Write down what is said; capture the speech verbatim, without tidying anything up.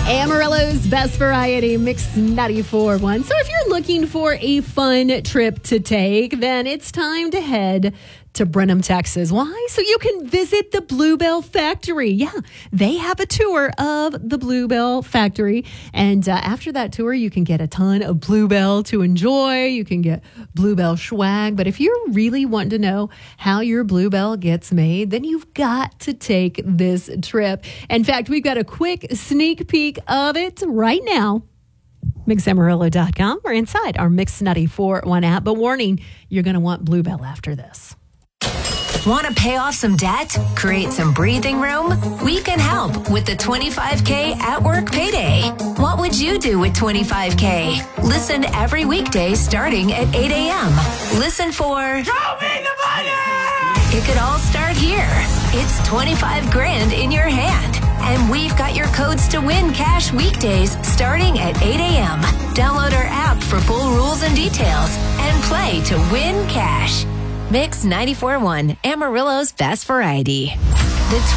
Amarillo's best variety, Mix ninety-four point one. So if you're looking for a fun trip to take, then it's time to head to Brenham, Texas. Why? So you can visit the Bluebell Factory. Yeah, they have a tour of the Bluebell Factory. And uh, after that tour, you can get a ton of Bluebell to enjoy. You can get Bluebell swag. But if you really want to know how your Bluebell gets made, then you've got to take this trip. In fact, we've got a quick sneak peek of it right now. Mix Amarillo dot com or inside our Mix ninety-four point one app. But warning, you're going to want Bluebell after this. Want to pay off some debt? Create some breathing room? We can help with the twenty-five K at work payday. What would you do with twenty-five K? Listen every weekday starting at eight a.m. Listen for Show me the money! It could all start here. It's twenty-five grand in your hand. And we've got your codes to win cash weekdays starting at eight a.m. Download our app for full rules and details and play to win cash. Mix ninety-four point one, Amarillo's best variety. The